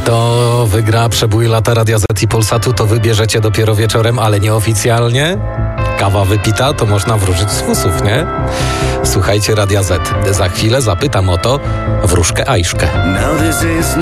Kto wygra przebój lata Radia Z i Polsatu, to wybierzecie dopiero wieczorem, ale nieoficjalnie. Kawa wypita, to można wróżyć z fusów, nie? Słuchajcie Radia Z. Za chwilę zapytam o to wróżkę Ajszkę.